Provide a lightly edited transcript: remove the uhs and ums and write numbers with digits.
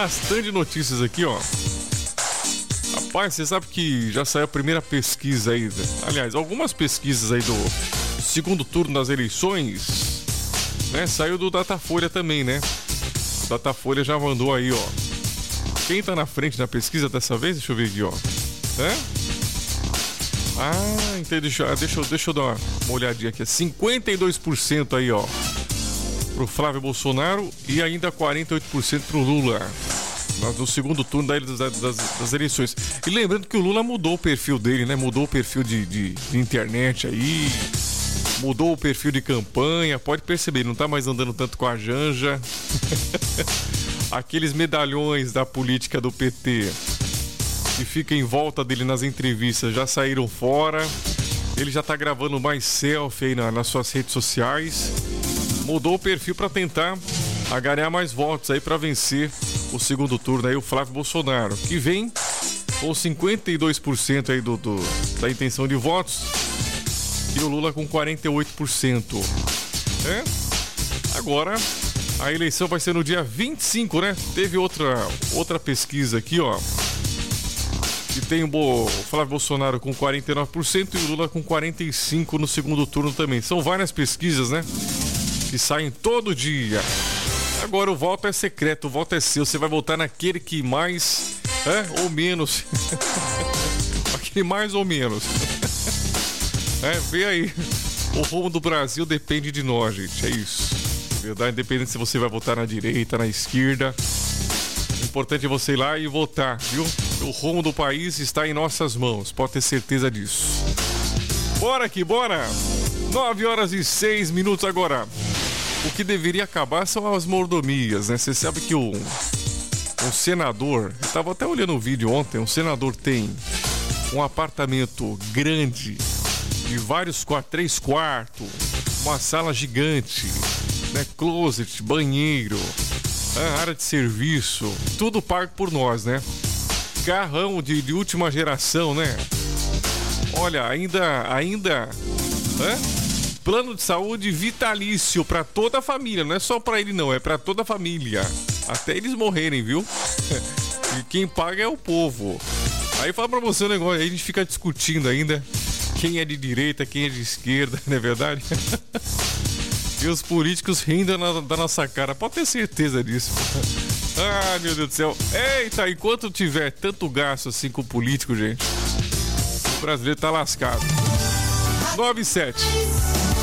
bastante notícias aqui, ó. Rapaz, você sabe que já saiu a primeira pesquisa aí, aliás, algumas pesquisas aí do segundo turno das eleições, né? Saiu do Datafolha também, né? O Datafolha já mandou aí, ó. Quem tá na frente na pesquisa dessa vez? Deixa eu ver aqui, ó. Ah, entendi. Deixa eu dar uma olhadinha aqui. 52% aí, ó, pro Flávio Bolsonaro e ainda 48% pro Lula. No segundo turno das eleições. E lembrando que o Lula mudou o perfil dele, né? Mudou o perfil de internet aí. Mudou o perfil de campanha. Pode perceber, não tá mais andando tanto com a Janja. Aqueles medalhões da política do PT que fica em volta dele nas entrevistas já saíram fora. Ele já tá gravando mais selfie aí nas suas redes sociais. Mudou o perfil para tentar ganhar mais votos aí para vencer o segundo turno aí, o Flávio Bolsonaro, que vem com 52% aí da intenção de votos e o Lula com 48%. Agora a eleição vai ser no dia 25, né? Teve outra pesquisa aqui, ó, que tem o Flávio Bolsonaro com 49% e o Lula com 45% no segundo turno também. São várias pesquisas, né, que saem todo dia. Agora o voto é secreto, o voto é seu. Você vai votar naquele que mais, ou menos. Aquele mais ou menos. Vê aí. O rumo do Brasil depende de nós, gente. É isso. Verdade, independente se você vai votar na direita, na esquerda. O importante é você ir lá e votar, viu? O rumo do país está em nossas mãos. Pode ter certeza disso. Bora aqui, bora! 9h06 agora. O que deveria acabar são as mordomias, né? Você sabe que um senador, eu tava até olhando o vídeo ontem, um senador tem um apartamento grande, de vários 3 quartos, uma sala gigante, né? Closet, banheiro, área de serviço, tudo pago por nós, né? Carrão de última geração, né? Olha, ainda, plano de saúde vitalício pra toda a família. Não é só pra ele não, é pra toda a família. Até eles morrerem, viu? E quem paga é o povo. Aí fala pra você um negócio, aí a gente fica discutindo ainda quem é de direita, quem é de esquerda, não é verdade? E os políticos rindo da nossa cara. Pode ter certeza disso. Ah, meu Deus do céu. Eita, enquanto tiver tanto gasto assim com o político, gente, o brasileiro tá lascado. 9-7.